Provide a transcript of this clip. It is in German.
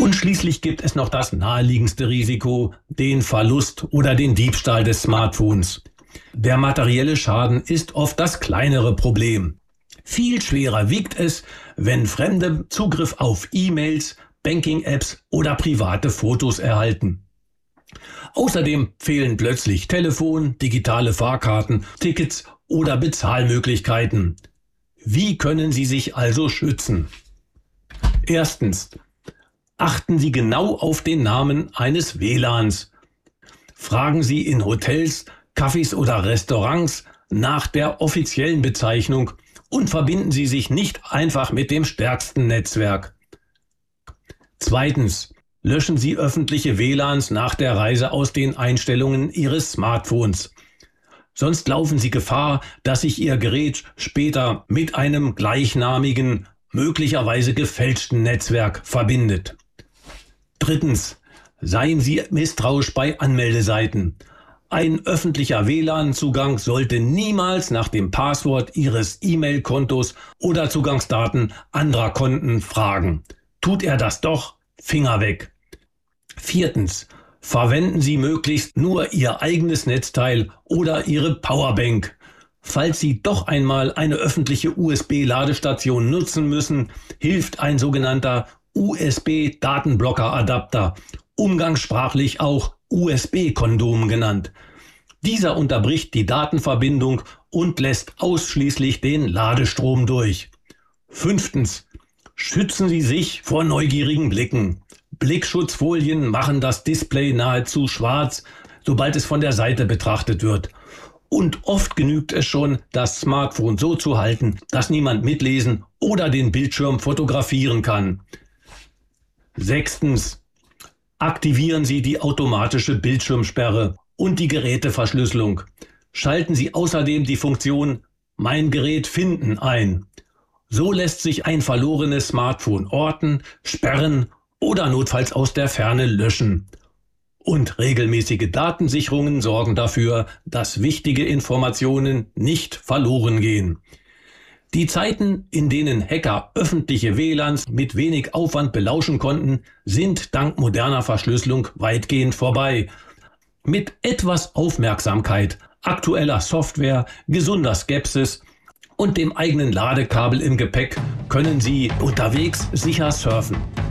Und schließlich gibt es noch das naheliegendste Risiko, den Verlust oder den Diebstahl des Smartphones. Der materielle Schaden ist oft das kleinere Problem. Viel schwerer wiegt es, wenn Fremde Zugriff auf E-Mails, Banking-Apps oder private Fotos erhalten. Außerdem fehlen plötzlich Telefon, digitale Fahrkarten, Tickets oder Bezahlmöglichkeiten. Wie können Sie sich also schützen? Erstens. Achten Sie genau auf den Namen eines WLANs. Fragen Sie in Hotels, Cafés oder Restaurants nach der offiziellen Bezeichnung und verbinden Sie sich nicht einfach mit dem stärksten Netzwerk. Zweitens. Löschen Sie öffentliche WLANs nach der Reise aus den Einstellungen Ihres Smartphones. Sonst laufen Sie Gefahr, dass sich Ihr Gerät später mit einem gleichnamigen, möglicherweise gefälschten Netzwerk verbindet. Drittens. Seien Sie misstrauisch bei Anmeldeseiten. Ein öffentlicher WLAN-Zugang sollte niemals nach dem Passwort Ihres E-Mail-Kontos oder Zugangsdaten anderer Konten fragen. Tut er das doch, Finger weg. Viertens. Verwenden Sie möglichst nur Ihr eigenes Netzteil oder Ihre Powerbank. Falls Sie doch einmal eine öffentliche USB-Ladestation nutzen müssen, hilft ein sogenannter USB-Datenblocker-Adapter, umgangssprachlich auch USB-Kondom genannt. Dieser unterbricht die Datenverbindung und lässt ausschließlich den Ladestrom durch. Fünftens. Schützen Sie sich vor neugierigen Blicken. Blickschutzfolien machen das Display nahezu schwarz, sobald es von der Seite betrachtet wird. Und oft genügt es schon, das Smartphone so zu halten, dass niemand mitlesen oder den Bildschirm fotografieren kann. Sechstens. Aktivieren Sie die automatische Bildschirmsperre und die Geräteverschlüsselung. Schalten Sie außerdem die Funktion Mein Gerät finden ein. So lässt sich ein verlorenes Smartphone orten, sperren oder notfalls aus der Ferne löschen. Und regelmäßige Datensicherungen sorgen dafür, dass wichtige Informationen nicht verloren gehen. Die Zeiten, in denen Hacker öffentliche WLANs mit wenig Aufwand belauschen konnten, sind dank moderner Verschlüsselung weitgehend vorbei. Mit etwas Aufmerksamkeit, aktueller Software, gesunder Skepsis und dem eigenen Ladekabel im Gepäck können Sie unterwegs sicher surfen.